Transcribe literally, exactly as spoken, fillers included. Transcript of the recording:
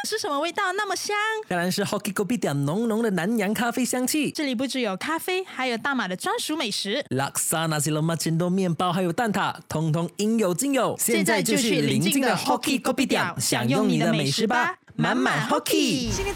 是什么味道那么香？ 当然是 Hoki Kopi 点浓浓的南洋咖啡香气。 这里不只有咖啡，还有大马的专属美食。 Laksa nasi lemak cendol 面包还有蛋挞，通通应有尽有。 现在就去邻近的 Hoki Kopi 点享用你的美食吧，满满 Hoki。